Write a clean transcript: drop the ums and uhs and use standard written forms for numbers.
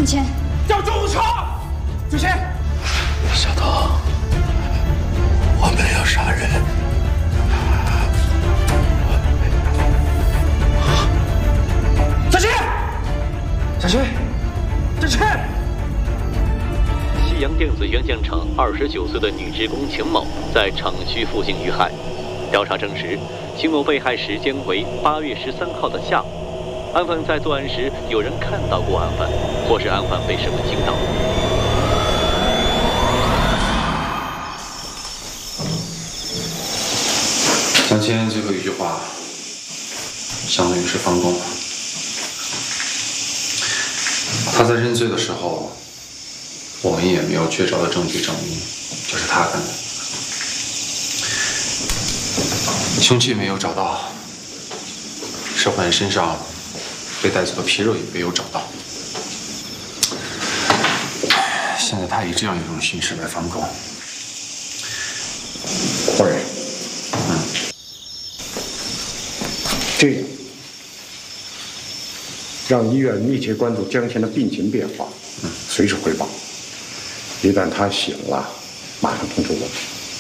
景谦， 叫救护车！景谦， 小东，我没有杀人。 小心！小心！景谦！ 西洋电子元件厂29岁的女职工秦某在厂区附近遇害。调查证实，秦某被害时间为8月13号的下午。案犯在作案时，有人看到过案犯，或是案犯被什么惊到？ 江谦最后一句话，相当于是翻供了。他在认罪的时候，我们也没有确凿的证据证明就是他干的。凶器没有找到，涉犯人身上被带走的皮肉也没有找到。现在他以这样一种形式来翻供。 大人，这样让医院密切关注江谦的病情变化，随时汇报。一旦他醒了，马上通知我。